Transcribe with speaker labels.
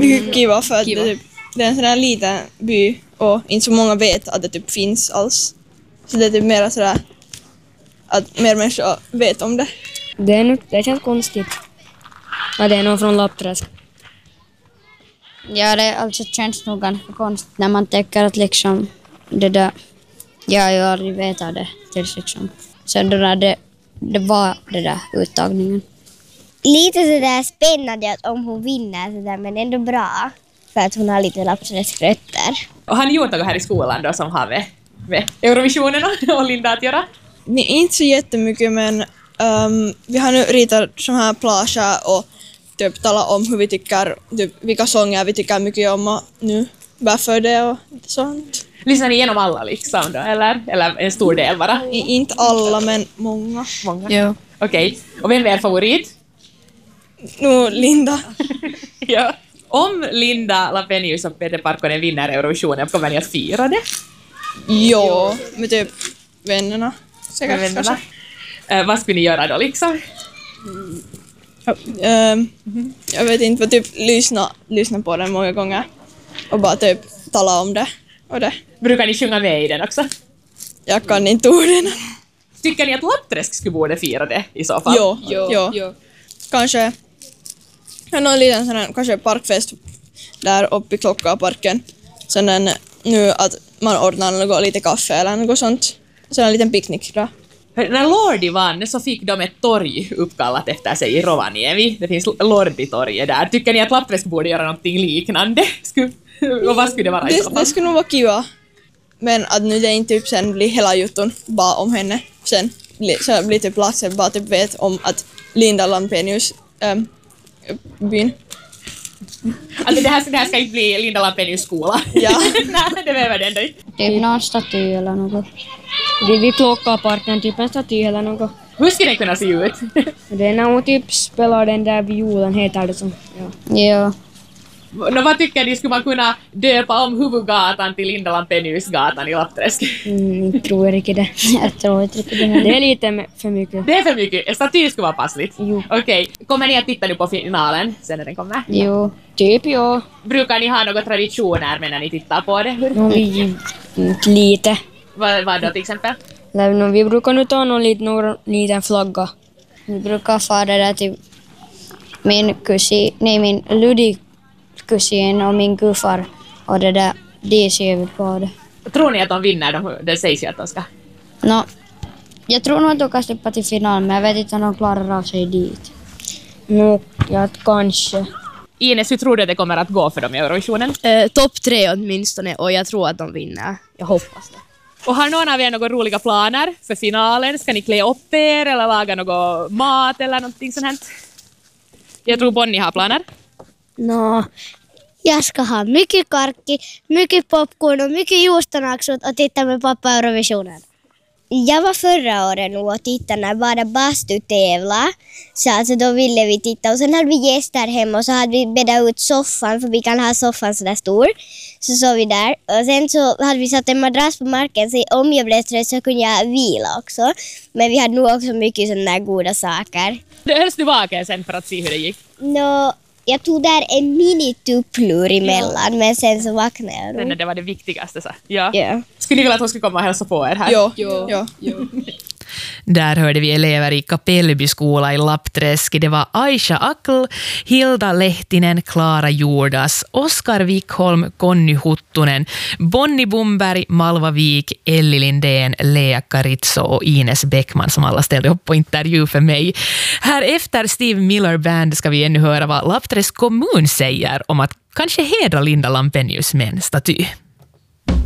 Speaker 1: kiva för att det är en sån här liten by och inte så många vet att det typ finns alls. Så det är typ mer sådär att mer människor vet om det.
Speaker 2: Det känns konstigt. Ja, det är någon från Lappträsk.
Speaker 3: Ja, det alltså känns nog ganska konstigt när man tänker att liksom det där, jag har ju aldrig vetat det tills liksom. Så det var det där uttagningen.
Speaker 4: Lite sådär spännande att om hon vinner sådär, men ändå bra. För att hon har lite lappträskrötter.
Speaker 5: Och har ni gjort något här i skolan då som har med Eurovisionen och Linda att göra?
Speaker 1: Inte så jättemycket, men vi har nu ritat så här plager och typ tala om hur vi tycker, typ, vilka sånger vi tycker mycket om och nu varför det och sånt.
Speaker 5: Lyssnar ni igenom alla liksom då, eller en stor del bara?
Speaker 1: Inte alla, men många.
Speaker 5: Ja. Okej. Och vem är er favorit?
Speaker 1: Nu Linda.
Speaker 5: Ja. Om Linda Lampenius och Peter Parkkonen vinner Eurovisionen, kommer ni att fira det?
Speaker 1: Jo, med typ vännerna. Säkert kanske.
Speaker 5: Vad skulle ni göra då liksom?
Speaker 1: Jag vet inte, vad typ lyssna på den många gånger och bara typ tala om det och det.
Speaker 5: Brukar ni sjunga med i den också?
Speaker 1: Jag kan inte orden.
Speaker 5: Tycker ni att Lappträsk skulle borde fira det i så fall?
Speaker 1: Jo. Kanske någon liten sån här, kanske parkfest där uppe i Klockaparken. Sen nu att man ordnar något, lite kaffe eller något sånt. Så en liten picknick då.
Speaker 5: När Lordi vann så fick de ett torg uppkallat efter sig i Rovaniemi. Det finns Lordi-torget där. Tycker ni att Lappträsk borde göra någonting liknande? Och vad skulle det vara i så fall?
Speaker 1: Det skulle nog vara kiva. Men att nu det inte typ sen blir hela jutton bara om henne. Sen så blir typ Lasse bara typ vet om att Linda Lampenius byn.
Speaker 5: Alltså det här ska inte bli Linda Lampenius skola.
Speaker 1: Ja.
Speaker 5: Nej, det behöver det ändå inte.
Speaker 3: Typ någon staty eller något.
Speaker 2: Det är vid Klockaparken, typ en staty eller något.
Speaker 5: Hur skulle den kunna se ut?
Speaker 2: Det är när hon typ spelar den där violen, heter det som.
Speaker 3: Ja.
Speaker 5: Vad tycker ni, skulle man kunna döpa om huvudgatan till Linda Lampenius-gatan i Lappträsk?
Speaker 2: Tror jag inte det.
Speaker 3: Jag tror inte det.
Speaker 2: Det är lite för mycket.
Speaker 5: Det är för mycket. En staty skulle vara passligt. Okej. Kommer ni att titta nu på finalen sen när den kommer?
Speaker 3: Jo.
Speaker 2: Typ ja.
Speaker 5: Brukar ni ha några traditioner med när ni tittar på det?
Speaker 2: Lite.
Speaker 5: Vad då till exempel?
Speaker 2: Vi brukar nu ta någon liten flagga.
Speaker 3: Vi brukar fara där till min Ludvig kusin och min gudfar och det där, de ser vi på det.
Speaker 5: Tror ni att de vinner? Det sägs ju att de ska.
Speaker 3: Jag tror nog att de kan slippa till finalen, men jag vet inte om de klarar av sig dit.
Speaker 2: Ja, kanske.
Speaker 5: Ines, hur tror du att det kommer att gå för dem i Eurovisionen?
Speaker 6: Topp 3 åtminstone, och jag tror att de vinner. Jag hoppas det.
Speaker 5: Och har någon av er några roliga planer för finalen? Ska ni klä upp er eller laga något mat eller någonting sånt här? Jag tror Bonnie har planer.
Speaker 4: Jag ska ha mycket karkki, mycket popcorn och mycket juustonaksut och titta med pappa Eurovisionen. Jag var förra året nu och tittade när bara bastu tävla. Så alltså då ville vi titta och sen hade vi gäster hemma och så hade vi bäddat ut soffan för vi kan ha soffan så där stor. Så såg vi där och sen så hade vi satt en madrass på marken så om jag blev trött så kunde jag vila också. Men vi hade nog också mycket sådana där goda saker.
Speaker 5: Det hölls du vaken sen för att se hur det gick?
Speaker 4: Jag tog där en mini-tupplur emellan, men sen så vaknade jag.
Speaker 5: Men det var det viktigaste så. Ja.
Speaker 4: Yeah.
Speaker 5: Skulle ni vilja att hon skulle komma och hälsa på er här?
Speaker 1: Jo.
Speaker 7: Där hörde vi elever i Kapellby skola i Lappträsk. Det var Aisha Akl, Hilda Lehtinen, Klara Jordas, Oskar Wikholm, Conny Huttunen, Bonnie Bumberg, Malva Wik, Elli Lindén, Lea Karitso och Ines Bäckman som alla ställde upp på intervju för mig. Här efter Steve Miller Band ska vi ännu höra vad Lappträsk kommun säger om att kanske hedra Linda Lampenius med en staty.